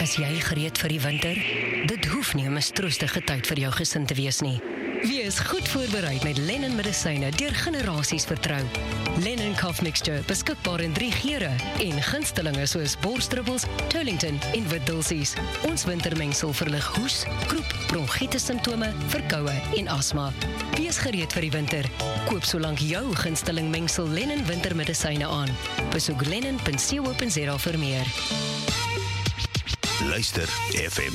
Is jy gereed vir die winter? Dit hoef nie 'n mistroostige tyd vir jou gesin te wees nie. Wees goed voorbereid met Lennon medisyne deur generasies vertrou. Lennon Cough Mixture, beskikbaar in 3 geure en gunstelinge soos borsdruppels, Turlington en Wit-Dulcies. Ons wintermengsel verlig hoes, kroep, bronchitis simptome, verkoue en asma. Wees gereed vir die winter. Koop solank jou gunsteling mengsel Lennon wintermedisyne aan. Besoek lennon.co.za vir meer. Luister FM